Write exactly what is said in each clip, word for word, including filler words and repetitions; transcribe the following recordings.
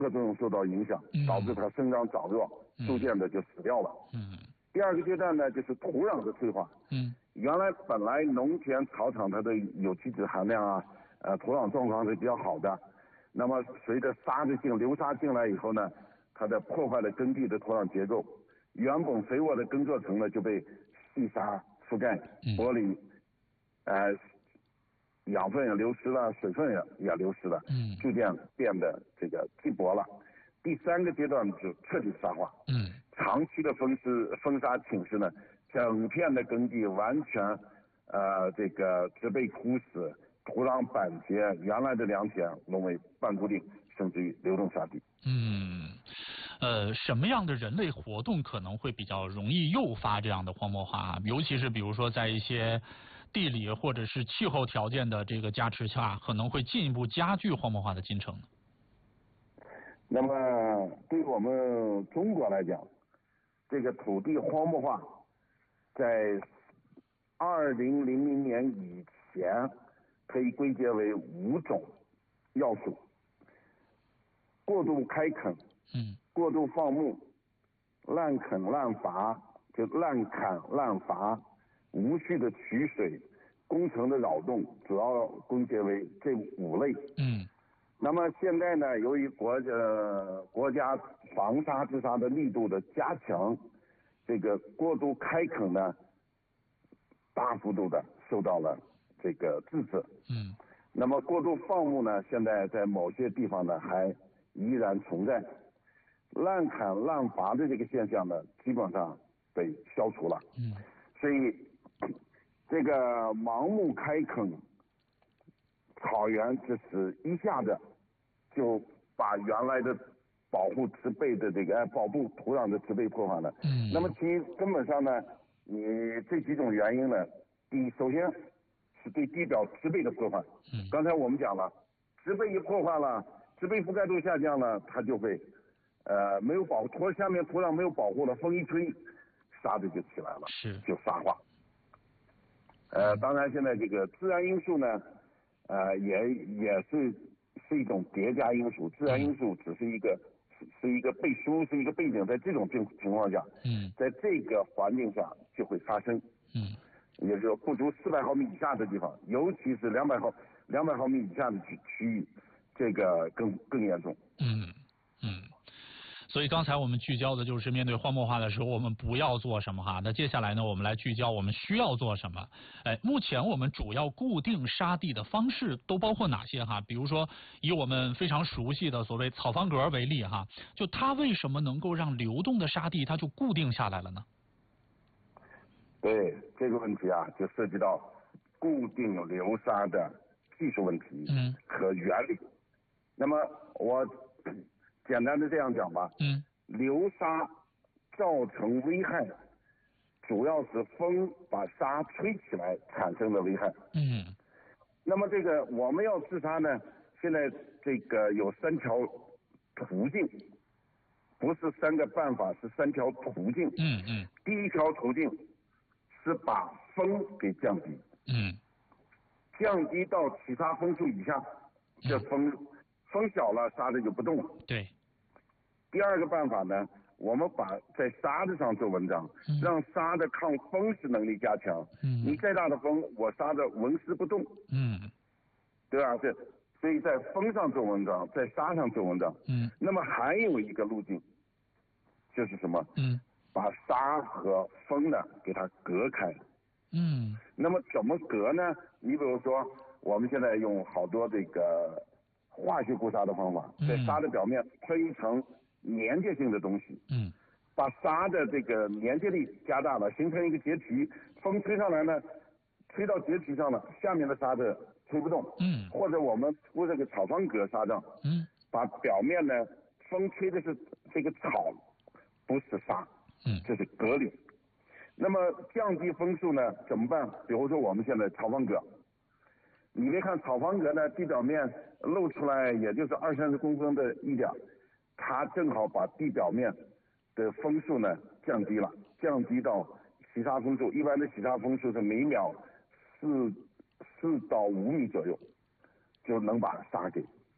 各种受到影响，导致它生长长弱，逐渐的就死掉了。 嗯。 第二个阶段呢，就是土壤的退化。 嗯。 原来本来农田草场它的有机质含量啊，呃，土壤状况是比较好的。那么随着沙子进流沙进来以后呢，它的破坏了耕地的土壤结构，原本肥沃的耕作层呢就被细沙覆盖，剥离，呃，养分也流失了，水分也也流失了， 嗯， 逐渐变得这个稀薄了。第三个阶段就彻底沙化， 嗯， 长期的风湿风沙侵蚀呢，整片的耕地完全呃这个植被枯死，土壤板结，原来的良田沦为半固定，甚至于流动沙地。 嗯，呃，什么样的人类活动可能会比较容易诱发这样的荒漠化？尤其是比如说在一些地理或者是气候条件的这个加持下，可能会进一步加剧荒漠化的进程呢？ 那么对于我们中国来讲，这个土地荒漠化在二零零零年以前可以归结为五种要素：过度开垦， 嗯， 过度放牧，滥垦滥伐，就滥砍滥伐，无序的取水，工程的扰动，主要归结为这五类。 嗯。 那么现在呢，由于国家国家防沙治沙的力度的加强，这个过度开垦呢，大幅度的受到了这个制止。 嗯。 那么过度放牧呢，现在在某些地方呢还依然存在。滥砍滥伐的这个现象呢，基本上被消除了。 嗯。 所以这个盲目开垦草原，就是一下子就把原来的保护植被的这个哎保护土壤的植被破坏了。 嗯。 那么其根本上呢，你这几种原因呢，第一，首先是对地表植被的破坏。 嗯。 刚才我们讲了，植被一破坏了，植被覆盖度下降了，它就会呃没有保护土下面土壤没有保护了，风一吹，沙子就起来了， 是就沙化。呃，当然现在这个自然因素呢，呃，也也是是一种叠加因素，自然因素只是一个是是一个背书，是一个背景，在这种情情况下， 嗯， 在这个环境下就会发生， 嗯， 也就是说不足四百毫米以下的地方，尤其是两百毫两百毫米以下的区区域，这个更更严重。 嗯嗯。所以刚才我们聚焦的就是面对荒漠化的时候，我们不要做什么哈。那接下来呢，我们来聚焦我们需要做什么。哎，目前我们主要固定沙地的方式都包括哪些哈？比如说以我们非常熟悉的所谓草房格为例哈，就它为什么能够让流动的沙地它就固定下来了呢？ 对这个问题啊，就涉及到固定流沙的技术问题和原理。嗯、那么我简单的这样讲吧， 嗯， 流沙造成危害，主要是风把沙吹起来产生的危害。 嗯， 那么这个我们要治沙呢，现在这个有三条途径，不是三个办法，是三条途径。 嗯嗯， 第一条途径是把风给降低。 嗯， 降低到起沙风速以下，这风、嗯、风小了，沙子就不动了。 对。 第二个办法呢，我们把在沙子上做文章，嗯、让沙的抗风蚀能力加强。嗯。你再大的风，我沙子纹丝不动。嗯。对吧？这所以在风上做文章，在沙上做文章。嗯。那么还有一个路径，就是什么？嗯。把沙和风呢给它隔开。嗯。那么怎么隔呢？你比如说，我们现在用好多这个化学固沙的方法，在沙的表面喷一层粘结性的东西，嗯，把沙的这个粘结力加大了，形成一个结皮，风吹上来呢，吹到结皮上了，下面的沙子吹不动，嗯，或者我们铺这个草方格沙帐，嗯，把表面呢，风吹的是这个草，不是沙，嗯，这是隔离。那么降低风速呢怎么办？比如说我们现在草方格，你别看草方格呢，地表面露出来也就是二三十公分的一点，它正好把地表面的风速呢降低了，降低到起沙风速，一般的起沙风速是每秒四四到五米左右，就能把沙给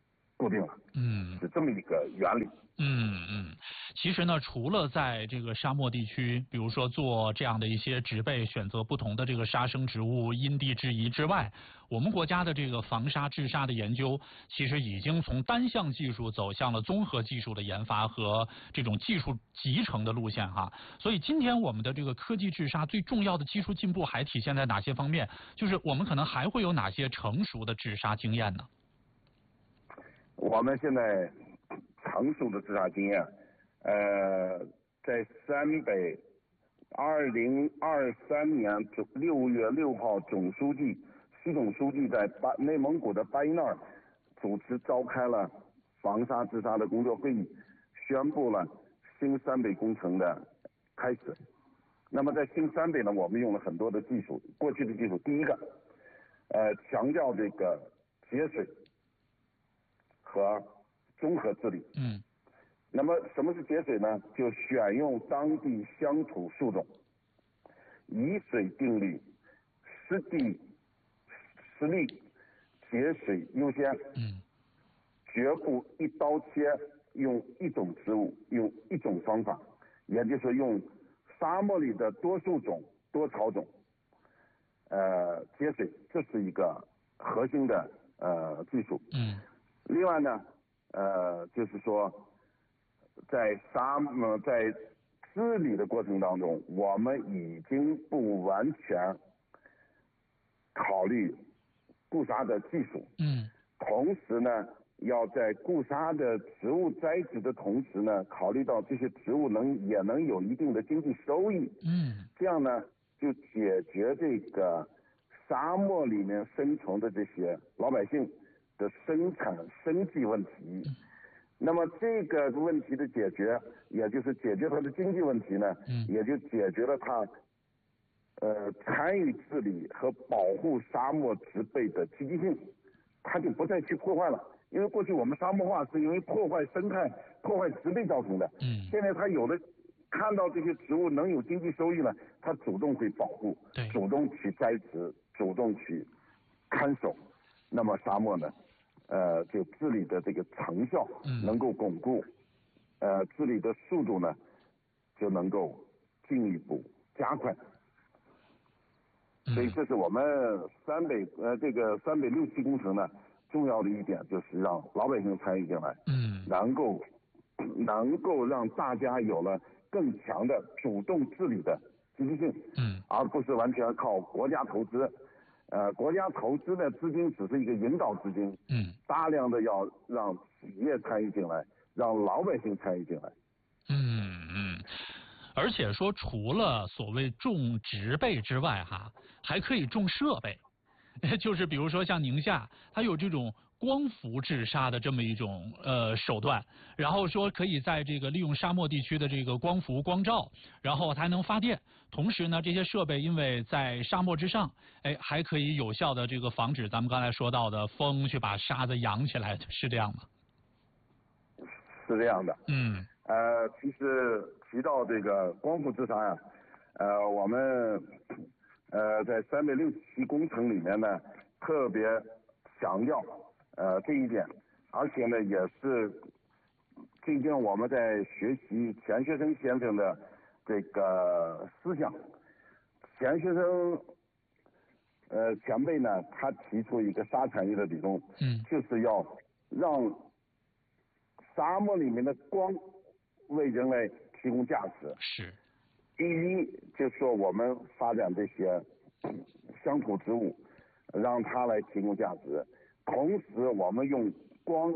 固定了。嗯，是这么一个原理。 嗯嗯，其实呢，除了在这个沙漠地区，比如说做这样的一些植被，选择不同的这个沙生植物，因地制宜之外，我们国家的这个防沙治沙的研究，其实已经从单项技术走向了综合技术的研发和这种技术集成的路线哈。所以今天我们的这个科技治沙最重要的技术进步还体现在哪些方面？就是我们可能还会有哪些成熟的治沙经验呢？ 我们现在成熟的治沙经验，呃，在陕北，二零二三年六月六号，总书记、习总书记在巴内蒙古的巴依淖尔主持召开了防沙治沙的工作会议，宣布了新陕北工程的开始。那么在新陕北呢，我们用了很多的技术，过去的技术，第一个，呃，强调这个节水和综合治理。嗯。那么什么是节水呢？就选用当地乡土树种，以水定律，湿地实力，节水优先。嗯。绝不一刀切，用一种植物，用一种方法，也就是用沙漠里的多树种、多草种，呃，节水，这是一个核心的呃技术。嗯。另外呢，呃，就是说，在沙漠在治理的过程当中，我们已经不完全考虑固沙的技术。嗯。同时呢，要在固沙的植物栽植的同时呢，考虑到这些植物能也能有一定的经济收益。嗯。这样呢，就解决这个沙漠里面生存的这些老百姓的生产生计问题。那么这个问题的解决，也就是解决它的经济问题呢，嗯、也就解决了它呃参与治理和保护沙漠植被的积极性，它就不再去破坏了。因为过去我们沙漠化是因为破坏生态、破坏植被造成的。嗯。现在它有的看到这些植物能有经济收益了，它主动会保护，主动去栽植，主动去看守。那么沙漠呢？呃，就治理的这个成效能够巩固，嗯、呃，治理的速度呢就能够进一步加快。所以这是我们陕北呃这个陕北六期工程呢重要的一点，就是让老百姓参与进来，嗯，能够能够让大家有了更强的主动治理的积极性，嗯，而不是完全靠国家投资。呃，国家投资的资金只是一个引导资金，嗯，大量的要让企业参与进来，让老百姓参与进来。 嗯嗯，而且说除了所谓种植被之外，哈，还可以种设备，就是比如说像宁夏，它有这种光伏治沙的这么一种呃手段，然后说可以在这个利用沙漠地区的这个光伏光照，然后它还能发电，同时呢，这些设备因为在沙漠之上，哎，还可以有效的这个防止咱们刚才说到的风去把沙子扬起来，是这样吗？ 是这样的。嗯。呃，其实提到这个光伏治沙呀，呃，我们呃在陕北六期工程里面呢，特别强调呃这一点，而且呢也是最近我们在学习钱学森先生的这个思想。钱学森呃前辈呢，他提出一个沙产业的理论，嗯，就是要让沙漠里面的光为人类提供价值。是。第一，就是说我们发展这些乡土植物，让它来提供价值。同时，我们用光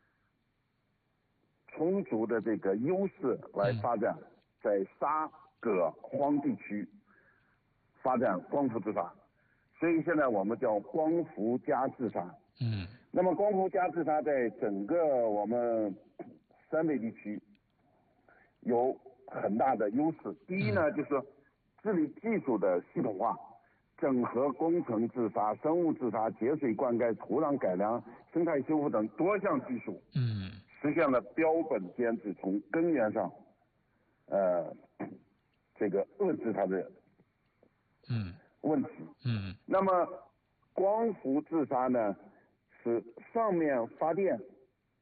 充足的这个优势来发展，在沙葛荒地区发展光伏治沙。所以现在我们叫光伏加治沙。嗯。那么光伏加治沙在整个我们陕北地区有很大的优势。第一呢，就是治理技术的系统化，整合工程治沙、生物治沙、节水灌溉、土壤改良、生态修复等多项技术，嗯，实现了标本兼治，从根源上，呃，这个遏制它的，嗯，问题，嗯。那么光伏治沙呢，是上面发电，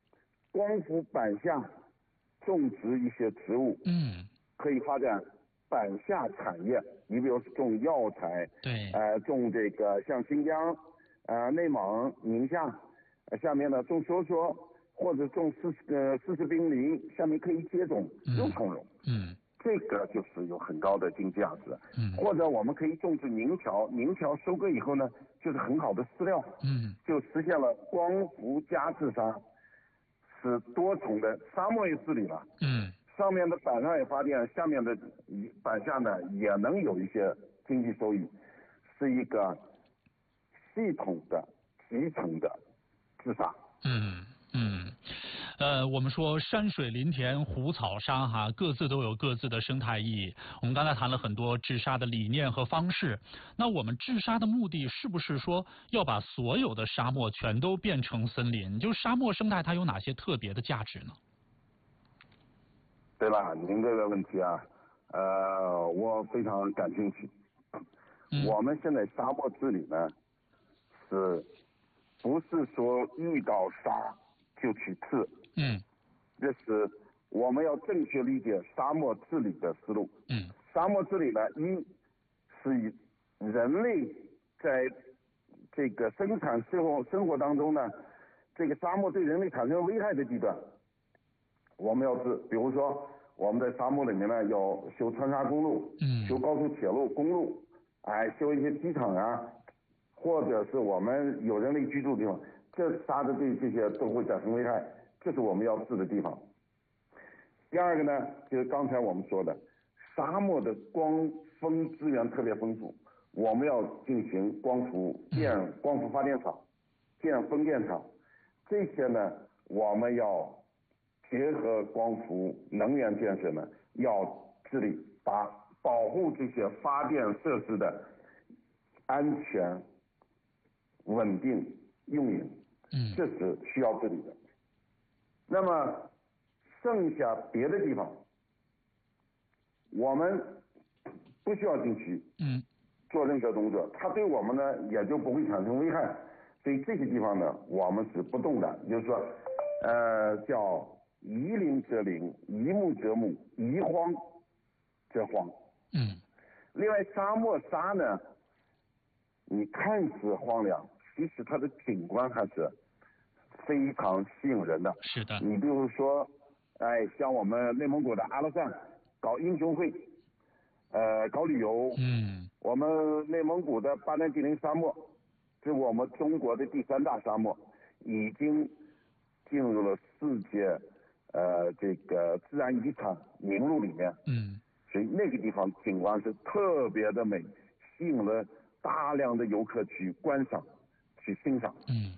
光伏板下种植一些植物， 嗯， 可以发展板下产业。你比如说种药材， 对， 呃，种这个像新疆、呃内蒙、宁夏，呃下面呢种梭梭，或者种四呃四十冰梨，下面可以接种肉苁蓉， 嗯， 这个就是有很高的经济价值。 嗯， 或者我们可以种植宁条，宁条收割以后呢，就是很好的饲料， 嗯， 就实现了光伏加治沙，是多重的，沙漠也治理了， 嗯， 上面的板上也发电，下面的板下呢也能有一些经济收益，是一个系统的集成的治沙。 嗯嗯，呃，我们说山水林田湖草沙哈，各自都有各自的生态意义。我们刚才谈了很多治沙的理念和方式，那我们治沙的目的是不是说要把所有的沙漠全都变成森林？就沙漠生态它有哪些特别的价值呢？ 对了，您这个问题啊，呃，我非常感兴趣。 嗯、 我们现在沙漠治理呢，是不是说遇到沙就去治？ 嗯， 这是我们要正确理解沙漠治理的思路。 嗯， 沙漠治理呢，一是以人类在这个生产生活生活当中呢，这个沙漠对人类产生危害的地段，我们要治。比如说我们在沙漠里面呢，要修穿沙公路， 嗯， 修高速铁路、公路，哎，修一些机场啊，或者是我们有人类居住的地方，这沙子对这些都会产生危害，这是我们要治的地方。第二个呢，就是刚才我们说的，沙漠的光风资源特别丰富，我们要进行光伏建光伏发电厂，建风电场，这些呢，我们要结合光伏能源建设呢，要治理，把保护这些发电设施的安全、稳定运营， 嗯， 这是需要治理的。那么剩下别的地方，我们不需要进去嗯做任何动作，它对我们呢也就不会产生危害，所以这些地方呢我们是不动的，就是说，呃，叫移林则林，移牧则牧，移荒则荒。 嗯。 另外，沙漠沙呢，你看似荒凉，其实它的景观还是非常吸引人的。 是的。 你比如说，哎，像我们内蒙古的阿勒善搞英雄会，呃，搞旅游。 嗯。 我们内蒙古的巴丹吉林沙漠，是我们中国的第三大沙漠，已经进入了世界呃这个自然遗产名录里面。 嗯。 所以那个地方景观是特别的美，吸引了大量的游客去观赏、去欣赏。 嗯。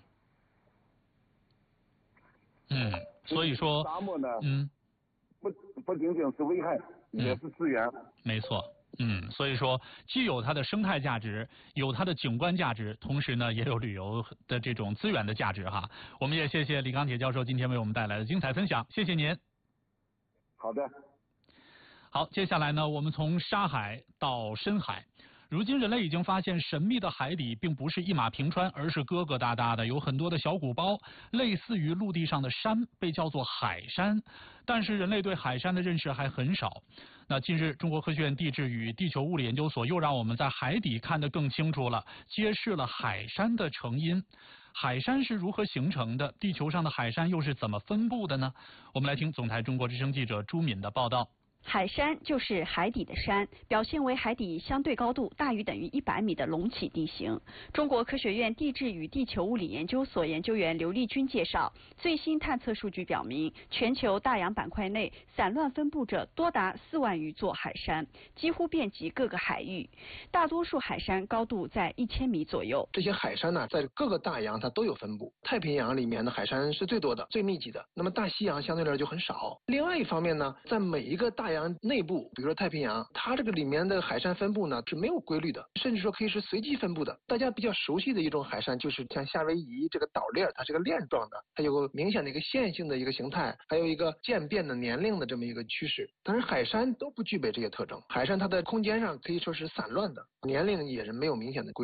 嗯，所以说沙漠呢， 嗯， 不不仅仅是危害，也是资源。 嗯、没错。嗯，所以说既有它的生态价值，有它的景观价值，同时呢也有旅游的这种资源的价值哈。我们也谢谢李钢铁教授今天为我们带来的精彩分享，谢谢您。 好的。 好，接下来呢，我们从沙海到深海。如今人类已经发现，神秘的海底并不是一马平川，而是疙疙瘩瘩的，有很多的小鼓包，类似于陆地上的山，被叫做海山。但是人类对海山的认识还很少。那近日，中国科学院地质与地球物理研究所又让我们在海底看得更清楚了，揭示了海山的成因。海山是如何形成的？地球上的海山又是怎么分布的呢？我们来听总台中国之声记者朱敏的报道。 海山就是海底的山，表现为海底相对高度大于等于一百米的隆起地形。中国科学院地质与地球物理研究所研究员刘丽君介绍，最新探测数据表明，全球大洋板块内散乱分布着多达四万余座海山，几乎遍及各个海域。大多数海山高度在一千米左右。 这些海山呢，在各个大洋它都有分布。太平洋里面的海山是最多的、最密集的，那么大西洋相对来说就很少。另外一方面呢，在每一个大洋内部，比如说太平洋，它这个里面的海山分布呢是没有规律的，甚至说可以是随机分布的。大家比较熟悉的一种海山就是像夏威夷这个岛链，它是个链状的，它有个明显的一个线性的一个形态，还有一个渐变的年龄的这么一个趋势。但是海山都不具备这些特征，海山它的空间上可以说是散乱的，年龄也是没有明显的规律。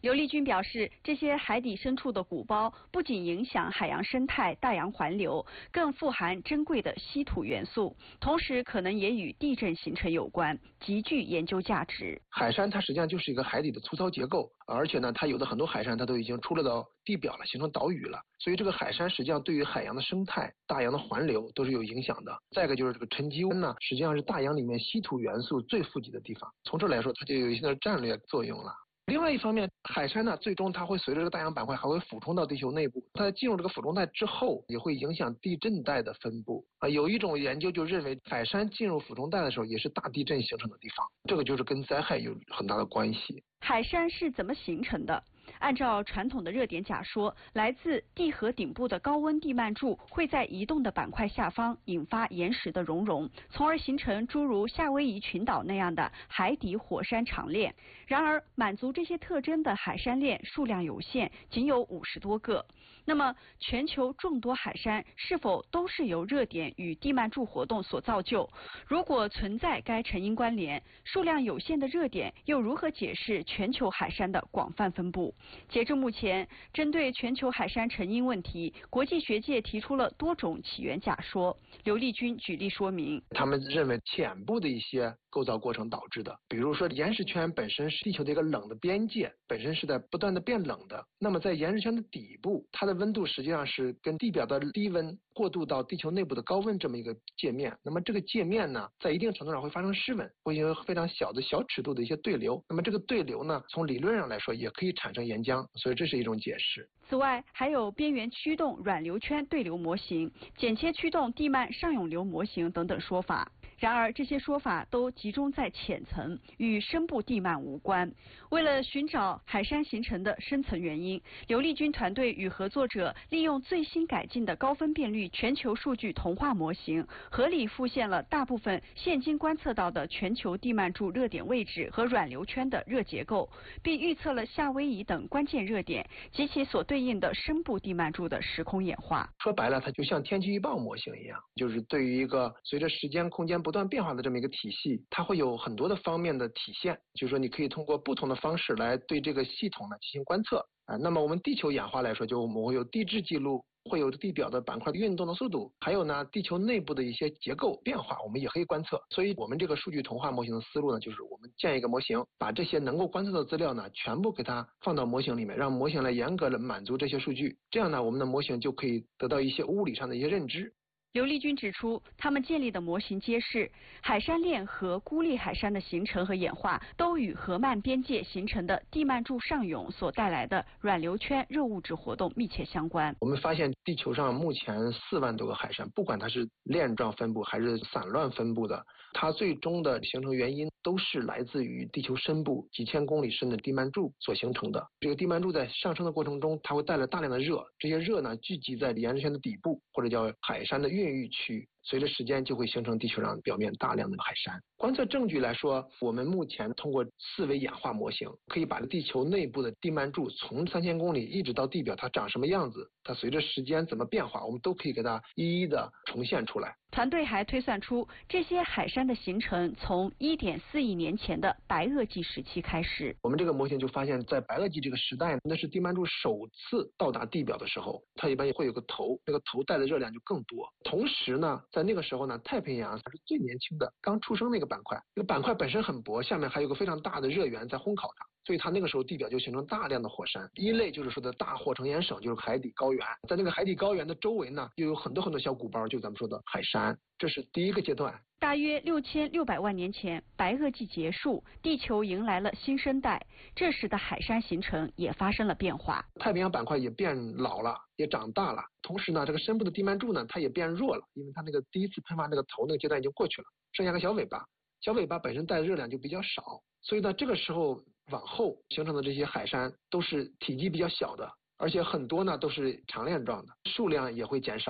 刘立军表示，这些海底深处的鼓包不仅影响海洋生态、大洋环流，更富含珍贵的稀土元素，同时可能也与地震形成有关，极具研究价值。 海山它实际上就是一个海底的粗糙结构，而且呢，它有的很多海山它都已经出了到地表了，形成岛屿了，所以这个海山实际上对于海洋的生态、大洋的环流都是有影响的。再一个就是这个沉积温呢，实际上是大洋里面稀土元素最富集的地方，从这来说，它就有一定的战略作用了。另外一方面，海山呢，最终它会随着这个大洋板块还会俯冲到地球内部。它进入这个俯冲带之后，也会影响地震带的分布啊。有一种研究就认为，海山进入俯冲带的时候，也是大地震形成的地方。这个就是跟灾害有很大的关系。 海山是怎么形成的？按照传统的热点假说，来自地核顶部的高温地幔柱会在移动的板块下方引发岩石的熔融，从而形成诸如夏威夷群岛那样的海底火山长链。然而，满足这些特征的海山链数量有限，仅有五十多个。那么，全球众多海山是否都是由热点与地幔柱活动所造就？如果存在该成因关联，数量有限的热点又如何解释全球海山的广泛分布？截至目前，针对全球海山成因问题，国际学界提出了多种起源假说。刘立军举例说明， 他们认为浅部的一些构造过程导致的，比如说岩石圈本身是地球的一个冷的边界，本身是在不断的变冷的。那么在岩石圈的底部，它的温度实际上是跟地表的低温过渡到地球内部的高温这么一个界面。那么这个界面呢，在一定程度上会发生失温，会有非常小的小尺度的一些对流。那么这个对流呢，从理论上来说也可以产生岩浆，所以这是一种解释。 此外，还有边缘驱动软流圈对流模型、剪切驱动地幔上涌流模型等等说法。然而，这些说法都集中在浅层，与深部地幔无关。为了寻找海山形成的深层原因，刘立军团队与合作者利用最新改进的高分辨率全球数据同化模型，合理复现了大部分现今观测到的全球地幔柱热点位置和软流圈的热结构，并预测了夏威夷等关键热点及其所对应的深部地幔柱的时空演化。 说白了，它就像天气预报模型一样，就是对于一个随着时间空间不断变化的这么一个体系，它会有很多的方面的体现，就是说你可以通过不同的方式来对这个系统呢进行观测啊。那么我们地球演化来说，就我们会有地质记录，会有地表的板块运动的速度，还有呢地球内部的一些结构变化，我们也可以观测。所以我们这个数据同化模型的思路呢，就是我们建一个模型，把这些能够观测的资料呢全部给它放到模型里面，让模型来严格的满足这些数据，这样呢我们的模型就可以得到一些物理上的一些认知。 刘立军指出，他们建立的模型揭示，海山链和孤立海山的形成和演化都与河漫边界形成的地幔柱上涌所带来的软流圈热物质活动密切相关。 我们发现地球上目前四万多个海山，不管它是链状分布还是散乱分布的，它最终的形成原因都是来自于地球深部几千公里深的地幔柱所形成的。这个地幔柱在上升的过程中，它会带来大量的热，这些热呢聚集在岩石圈的底部，或者叫海山的孕育区，随着时间就会形成地球上表面大量的海山。观测证据来说，我们目前通过四维演化模型，可以把地球内部的地幔柱从三千公里一直到地表，它长什么样子，它随着时间怎么变化，我们都可以给它一一的重现出来。 团队还推算出，这些海山的形成从 一点四亿年前的白垩纪时期开始。 我们这个模型就发现，在白垩纪这个时代，那是地幔柱首次到达地表的时候，它一般会有个头，那个头带的热量就更多。同时呢，在那个时候呢，太平洋它是最年轻的，刚出生那个板块，那个板块本身很薄，下面还有个非常大的热源在烘烤它，所以它那个时候地表就形成大量的火山。一类就是说的大火成岩省，就是海底高原，在那个海底高原的周围呢，又有很多很多小鼓包，就是咱们说的海山，这是第一个阶段。 大约六千六百万年前，白垩纪结束，地球迎来了新生代，这时的海山形成也发生了变化。 太平洋板块也变老了，也长大了，同时呢，这个深部的地幔柱呢，它也变弱了，因为它那个第一次喷发那个头那个阶段已经过去了，剩下个小尾巴，小尾巴本身带的热量就比较少，所以呢，这个时候往后形成的这些海山都是体积比较小的，而且很多呢都是长链状的，数量也会减少。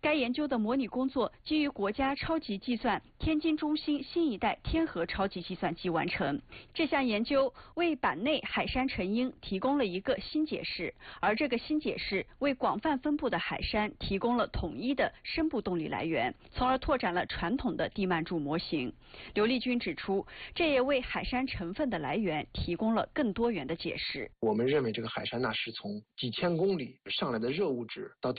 该研究的模拟工作基于国家超级计算天津中心新一代天河超级计算机完成。这项研究为板内海山成因提供了一个新解释，而这个新解释为广泛分布的海山提供了统一的深部动力来源，从而拓展了传统的地幔柱模型。刘立军指出，这也为海山成分的来源提供了更多元的解释。 我们认为这个海山呢是从几千公里上来的热物质到